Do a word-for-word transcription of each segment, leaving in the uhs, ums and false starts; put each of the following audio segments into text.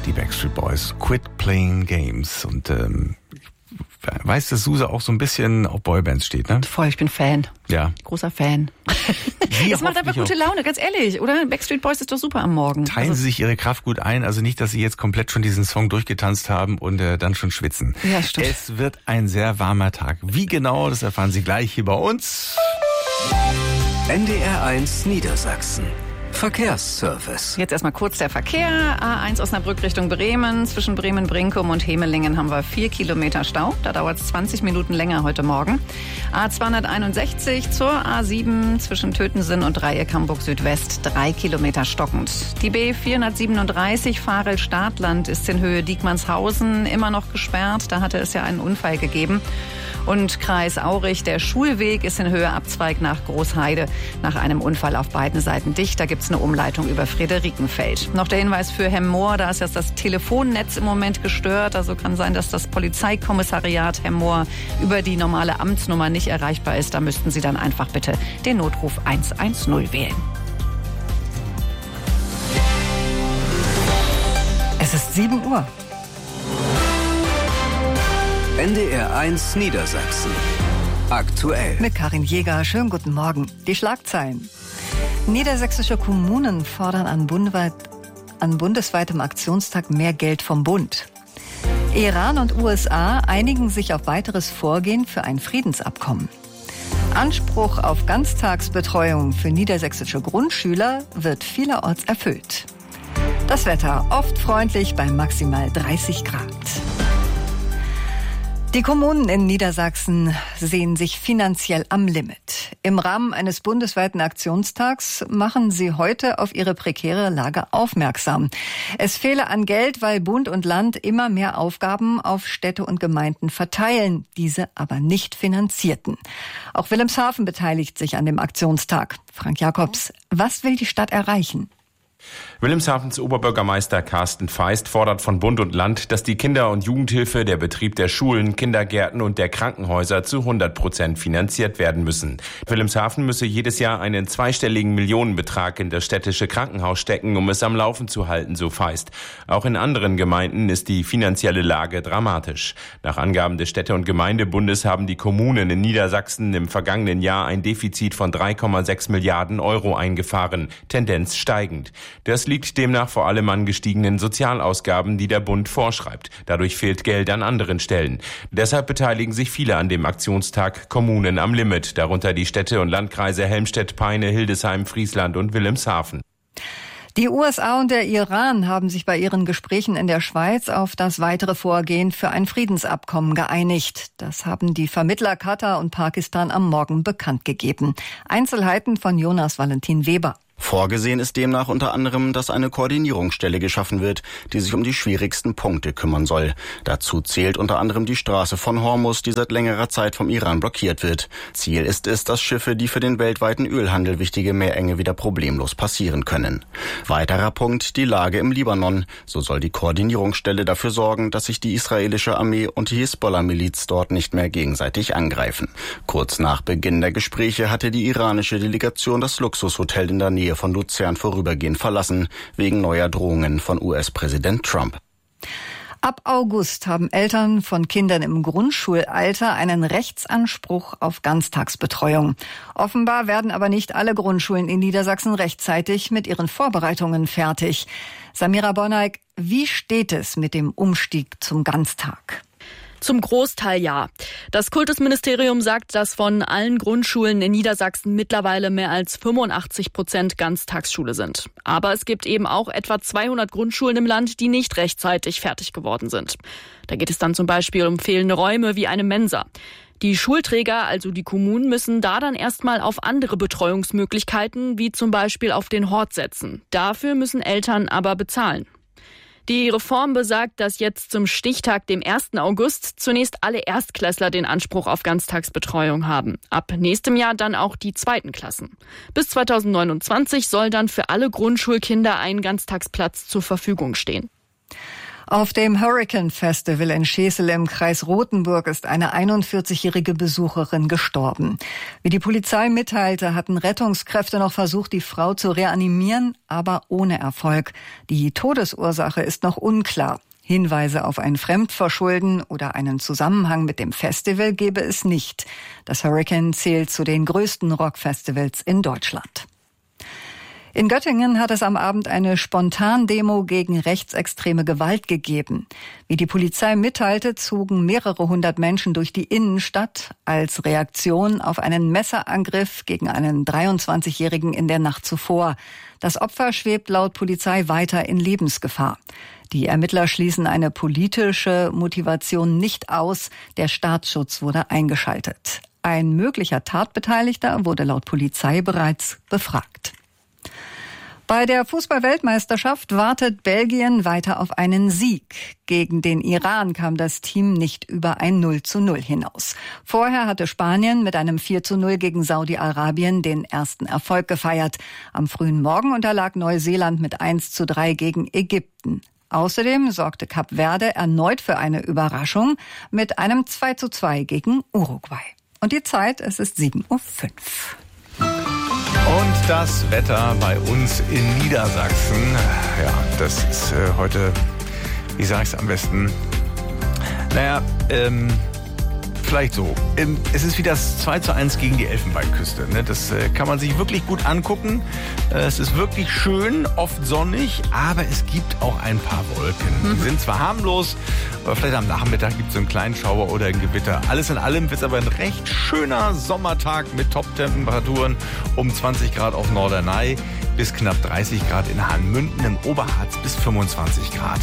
die Backstreet Boys. Quit Playing Games. Und ähm, weißt, dass Suse auch so ein bisschen auf Boybands steht, ne? Voll, ich bin Fan. Ja. Großer Fan. Es macht einfach gute Laune, ganz ehrlich, oder? Backstreet Boys ist doch super am Morgen. Teilen also, Sie sich Ihre Kraft gut ein, also nicht, dass Sie jetzt komplett schon diesen Song durchgetanzt haben und äh, dann schon schwitzen. Ja, stimmt. Es wird ein sehr warmer Tag. Wie genau, das erfahren Sie gleich hier bei uns. N D R eins Niedersachsen. Verkehrsservice. Jetzt erstmal kurz der Verkehr. A eins Osnabrück Richtung Bremen. Zwischen Bremen-Brinkum und Hemelingen haben wir vier Kilometer Stau. Da dauert es zwanzig Minuten länger heute Morgen. A zweihunderteinundsechzig zur A sieben zwischen Tötensinn und Dreieck Hamburg Südwest. Drei Kilometer stockend. Die B vierhundertsiebenunddreißig Farel-Startland ist in Höhe Diekmannshausen immer noch gesperrt. Da hatte es ja einen Unfall gegeben. Und Kreis Aurich, der Schulweg ist in Höhe Abzweig nach Großheide. Nach einem Unfall auf beiden Seiten dicht. Da gibt es eine Umleitung über Friederikenfeld. Noch der Hinweis für Hemmoor, da ist jetzt das Telefonnetz im Moment gestört. Also kann sein, dass das Polizeikommissariat Hemmoor über die normale Amtsnummer nicht erreichbar ist. Da müssten Sie dann einfach bitte den Notruf eins eins null wählen. Es ist sieben Uhr. N D R eins Niedersachsen. Aktuell. Mit Karin Jäger. Schönen guten Morgen. Die Schlagzeilen. Niedersächsische Kommunen fordern an, bundesweit, an bundesweitem Aktionstag mehr Geld vom Bund. Iran und U S A einigen sich auf weiteres Vorgehen für ein Friedensabkommen. Anspruch auf Ganztagsbetreuung für niedersächsische Grundschüler wird vielerorts erfüllt. Das Wetter oft freundlich bei maximal dreißig Grad. Die Kommunen in Niedersachsen sehen sich finanziell am Limit. Im Rahmen eines bundesweiten Aktionstags machen sie heute auf ihre prekäre Lage aufmerksam. Es fehle an Geld, weil Bund und Land immer mehr Aufgaben auf Städte und Gemeinden verteilen, diese aber nicht finanzierten. Auch Wilhelmshaven beteiligt sich an dem Aktionstag. Frank Jakobs, was will die Stadt erreichen? Wilhelmshavens Oberbürgermeister Carsten Feist fordert von Bund und Land, dass die Kinder- und Jugendhilfe, der Betrieb der Schulen, Kindergärten und der Krankenhäuser zu hundert Prozent finanziert werden müssen. Wilhelmshaven müsse jedes Jahr einen zweistelligen Millionenbetrag in das städtische Krankenhaus stecken, um es am Laufen zu halten, so Feist. Auch in anderen Gemeinden ist die finanzielle Lage dramatisch. Nach Angaben des Städte- und Gemeindebundes haben die Kommunen in Niedersachsen im vergangenen Jahr ein Defizit von drei Komma sechs Milliarden Euro eingefahren, Tendenz steigend. Das liegt demnach vor allem an gestiegenen Sozialausgaben, die der Bund vorschreibt. Dadurch fehlt Geld an anderen Stellen. Deshalb beteiligen sich viele an dem Aktionstag Kommunen am Limit, darunter die Städte und Landkreise Helmstedt, Peine, Hildesheim, Friesland und Wilhelmshaven. Die U S A und der Iran haben sich bei ihren Gesprächen in der Schweiz auf das weitere Vorgehen für ein Friedensabkommen geeinigt. Das haben die Vermittler Katar und Pakistan am Morgen bekannt gegeben. Einzelheiten von Jonas Valentin Weber. Vorgesehen ist demnach unter anderem, dass eine Koordinierungsstelle geschaffen wird, die sich um die schwierigsten Punkte kümmern soll. Dazu zählt unter anderem die Straße von Hormuz, die seit längerer Zeit vom Iran blockiert wird. Ziel ist es, dass Schiffe, die für den weltweiten Ölhandel wichtige Meerenge wieder problemlos passieren können. Weiterer Punkt, die Lage im Libanon. So soll die Koordinierungsstelle dafür sorgen, dass sich die israelische Armee und die Hisbollah-Miliz dort nicht mehr gegenseitig angreifen. Kurz nach Beginn der Gespräche hatte die iranische Delegation das Luxushotel in der Nähe von Luzern vorübergehend verlassen, wegen neuer Drohungen von U S-Präsident Trump. Ab August haben Eltern von Kindern im Grundschulalter einen Rechtsanspruch auf Ganztagsbetreuung. Offenbar werden aber nicht alle Grundschulen in Niedersachsen rechtzeitig mit ihren Vorbereitungen fertig. Samira Bonneig, wie steht es mit dem Umstieg zum Ganztag? Zum Großteil ja. Das Kultusministerium sagt, dass von allen Grundschulen in Niedersachsen mittlerweile mehr als fünfundachtzig Prozent Ganztagsschule sind. Aber es gibt eben auch etwa zweihundert Grundschulen im Land, die nicht rechtzeitig fertig geworden sind. Da geht es dann zum Beispiel um fehlende Räume wie eine Mensa. Die Schulträger, also die Kommunen, müssen da dann erstmal auf andere Betreuungsmöglichkeiten, wie zum Beispiel auf den Hort setzen. Dafür müssen Eltern aber bezahlen. Die Reform besagt, dass jetzt zum Stichtag, dem ersten August, zunächst alle Erstklässler den Anspruch auf Ganztagsbetreuung haben. Ab nächstem Jahr dann auch die zweiten Klassen. Bis zweitausendneunundzwanzig soll dann für alle Grundschulkinder ein Ganztagsplatz zur Verfügung stehen. Auf dem Hurricane Festival in Schesel im Kreis Rothenburg ist eine einundvierzigjährige Besucherin gestorben. Wie die Polizei mitteilte, hatten Rettungskräfte noch versucht, die Frau zu reanimieren, aber ohne Erfolg. Die Todesursache ist noch unklar. Hinweise auf ein Fremdverschulden oder einen Zusammenhang mit dem Festival gebe es nicht. Das Hurricane zählt zu den größten Rockfestivals in Deutschland. In Göttingen hat es am Abend eine Spontandemo gegen rechtsextreme Gewalt gegeben. Wie die Polizei mitteilte, zogen mehrere hundert Menschen durch die Innenstadt als Reaktion auf einen Messerangriff gegen einen dreiundzwanzigjährigen in der Nacht zuvor. Das Opfer schwebt laut Polizei weiter in Lebensgefahr. Die Ermittler schließen eine politische Motivation nicht aus. Der Staatsschutz wurde eingeschaltet. Ein möglicher Tatbeteiligter wurde laut Polizei bereits befragt. Bei der Fußball-Weltmeisterschaft wartet Belgien weiter auf einen Sieg. Gegen den Iran kam das Team nicht über ein null zu null hinaus. Vorher hatte Spanien mit einem vier zu null gegen Saudi-Arabien den ersten Erfolg gefeiert. Am frühen Morgen unterlag Neuseeland mit eins zu drei gegen Ägypten. Außerdem sorgte Kap Verde erneut für eine Überraschung mit einem zwei zu zwei gegen Uruguay. Und die Zeit, es ist sieben Uhr fünf. Und das Wetter bei uns in Niedersachsen. Ja, das ist äh, heute, wie sage ich es am besten? Naja, ähm, vielleicht so. Ähm, es ist wie das zwei zu eins gegen die Elfenbeinküste. Ne? Das äh, kann man sich wirklich gut angucken. Äh, es ist wirklich schön, oft sonnig, aber es gibt auch ein paar Wolken. Mhm. Die sind zwar harmlos, aber vielleicht am Nachmittag gibt es so einen kleinen Schauer oder ein Gewitter. Alles in allem wird es aber ein recht schöner Sommertag mit Top-Temperaturen um zwanzig Grad auf Norderney bis knapp dreißig Grad in Hahnmünden, im Oberharz bis fünfundzwanzig Grad.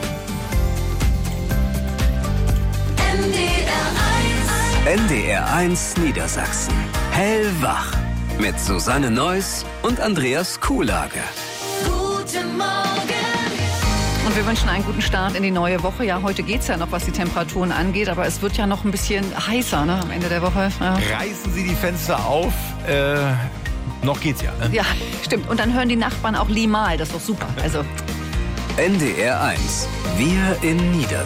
N D R eins Niedersachsen. Hellwach. Mit Susanne Neuss und Andreas Kuhlage. Guten Morgen. Und wir wünschen einen guten Start in die neue Woche. Ja, heute geht's ja noch, was die Temperaturen angeht, aber es wird ja noch ein bisschen heißer, ne, am Ende der Woche. Ja. Reißen Sie die Fenster auf. Äh, noch geht's ja. Ne? Ja, stimmt. Und dann hören die Nachbarn auch Limal. Das ist doch super. Also N D R eins. Wir in Niedersachsen.